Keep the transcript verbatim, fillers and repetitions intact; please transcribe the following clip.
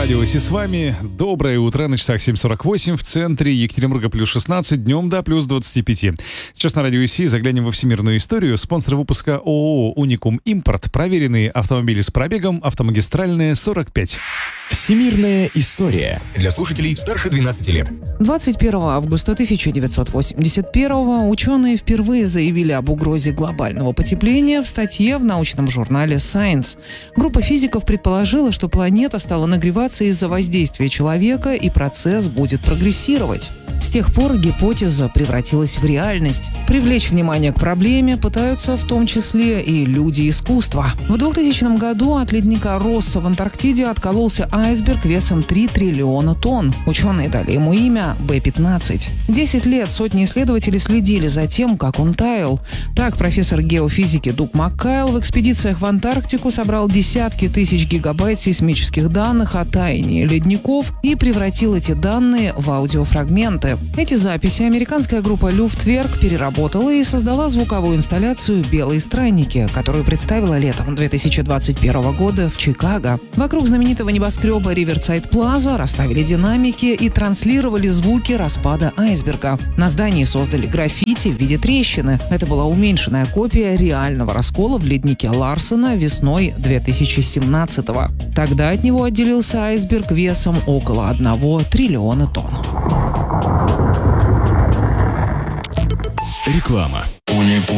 Радио Си с вами. Доброе утро. На часах семь сорок восемь. В центре Екатеринбурга плюс шестнадцать. Днем до плюс двадцать пять. Сейчас на Радио Си заглянем во всемирную историю. Спонсор выпуска ООО «Уникум Импорт». Проверенные автомобили с пробегом. Автомагистральная сорок пять. Всемирная история. Для слушателей старше двенадцати лет. двадцать первого августа тысяча девятьсот восемьдесят первого ученые впервые заявили об угрозе глобального потепления в статье в научном журнале Science. Группа физиков предположила, что планета стала нагреваться из-за воздействия человека, и процесс будет прогрессировать. С тех пор гипотеза превратилась в реальность. Привлечь внимание к проблеме пытаются в том числе и люди искусства. В двухтысячном году от ледника Росса в Антарктиде откололся айсберг весом три триллиона тонн. Ученые дали ему имя Бэ пятнадцать. Десять лет сотни исследователей следили за тем, как он таял. Так профессор геофизики Дуг Маккайл в экспедициях в Антарктику собрал десятки тысяч гигабайт сейсмических данных о таянии ледников и превратил эти данные в аудиофрагменты. Эти записи американская группа Люфтверк переработала и создала звуковую инсталляцию «Белые странники», которую представила летом две тысячи двадцать первого года в Чикаго. Вокруг знаменитого небоскреба Риверсайд Плаза расставили динамики и транслировали звуки распада айсберга. На здании создали граффити в виде трещины. Это была уменьшенная копия реального раскола в леднике Ларсена весной две тысячи семнадцатого. Тогда от него отделился айсберг весом около одного триллиона тонн. Реклама.